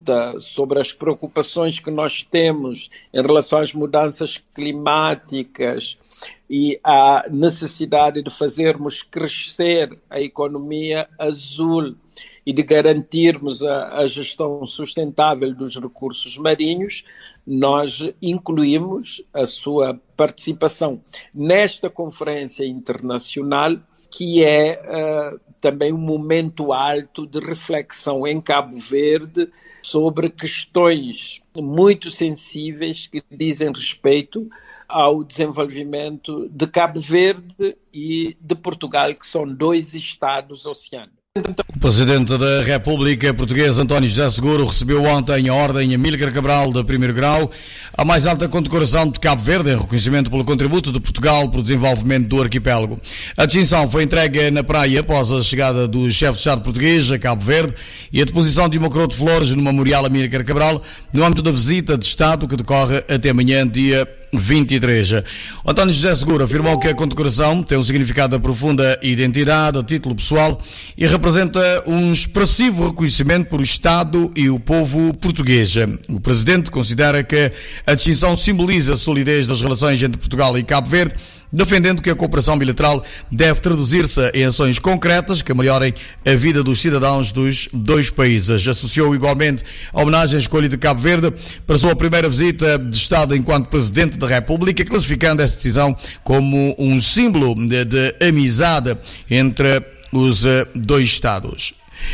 pergunta sobre as preocupações que nós temos em relação às mudanças climáticas e a necessidade de fazermos crescer a economia azul e de garantirmos a gestão sustentável dos recursos marinhos, nós incluímos a sua participação nesta conferência internacional, que é também um momento alto de reflexão em Cabo Verde sobre questões muito sensíveis que dizem respeito ao desenvolvimento de Cabo Verde e de Portugal, que são 2 estados oceânicos. O Presidente da República Portuguesa, António José Seguro, recebeu ontem a ordem Amílcar Cabral de 1º grau, a mais alta condecoração de Cabo Verde, em reconhecimento pelo contributo de Portugal para o desenvolvimento do arquipélago. A distinção foi entregue na praia após a chegada do chefe de Estado português a Cabo Verde e a deposição de uma coroa de flores no Memorial Amílcar Cabral, no âmbito da visita de Estado que decorre até amanhã, dia 23. António José Seguro afirmou que a condecoração tem um significado de profunda identidade, a título pessoal, e representa um expressivo reconhecimento por o Estado e o povo português. O Presidente considera que a distinção simboliza a solidez das relações entre Portugal e Cabo Verde, defendendo que a cooperação bilateral deve traduzir-se em ações concretas que melhorem a vida dos cidadãos dos 2 países. Associou igualmente a homenagem à escolha de Cabo Verde para a sua primeira visita de Estado enquanto Presidente da República, classificando esta decisão como um símbolo de amizade entre os 2 Estados.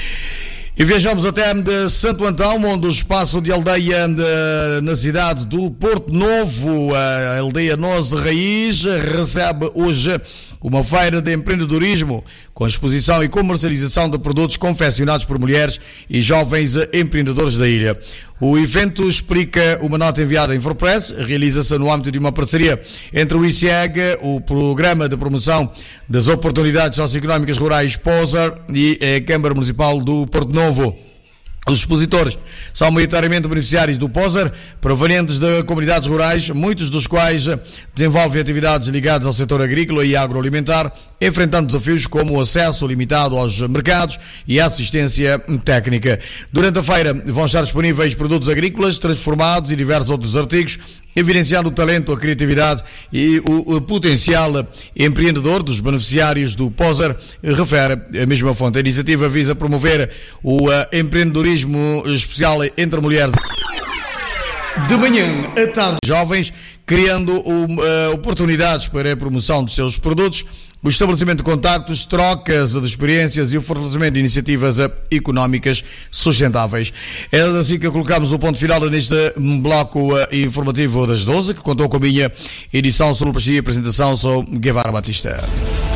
E viajamos até de Santo Antão, onde o espaço de aldeia na cidade do Porto Novo, a aldeia Noz Raiz, recebe hoje uma feira de empreendedorismo com exposição e comercialização de produtos confeccionados por mulheres e jovens empreendedores da ilha. O evento, explica uma nota enviada em Infopress, realiza-se no âmbito de uma parceria entre o ICEG, o Programa de Promoção das Oportunidades Socioeconómicas Rurais POSER e a Câmara Municipal do Porto Novo. Os expositores são maioritariamente beneficiários do POSER, provenientes de comunidades rurais, muitos dos quais desenvolvem atividades ligadas ao setor agrícola e agroalimentar, enfrentando desafios como o acesso limitado aos mercados e a assistência técnica. Durante a feira vão estar disponíveis produtos agrícolas transformados e diversos outros artigos, evidenciando o talento, a criatividade e o potencial empreendedor dos beneficiários do POSER, refere a mesma fonte. A iniciativa visa promover o empreendedorismo especial entre mulheres. De manhã à tarde, jovens, criando oportunidades para a promoção dos seus produtos, o estabelecimento de contactos, trocas de experiências e o fortalecimento de iniciativas económicas sustentáveis. É assim que colocamos o ponto final neste bloco informativo das 12, que contou com a minha edição, sonoplastia e apresentação. Sou Guevara Batista.